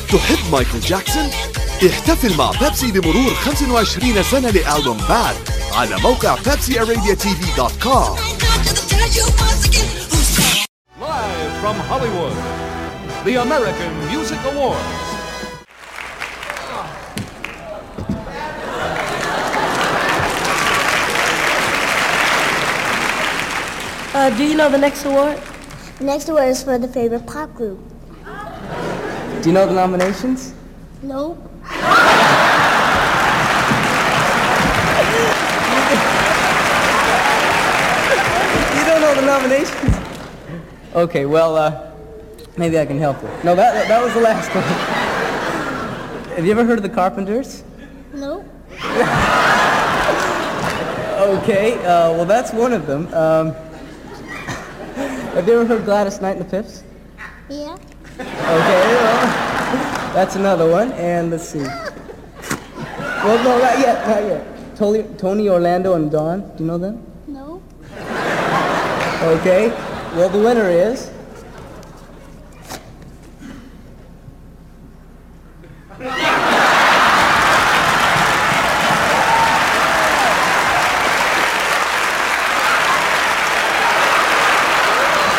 تحب مايكل جاكسون؟ احتفل مع بيبسي بمرور 25 سنة لألبوم باد على موقع pepsiaradiatv.com. Live from Hollywood, the American Music Awards. Do you know the next award? The next award is for the favorite pop group. Do you know the nominations? Nope. You don't know the nominations? Okay, well, maybe I can help you. No, that was the last one. Have you ever heard of the Carpenters? Nope. Okay, well, that's one of them. Have you ever heard Gladys Knight and the Pips? Yeah. Okay, well, that's another one. And let's see. Well, no, not yet. Tony, Orlando, and Dawn. Do you know them? No. Okay. Well, the winner is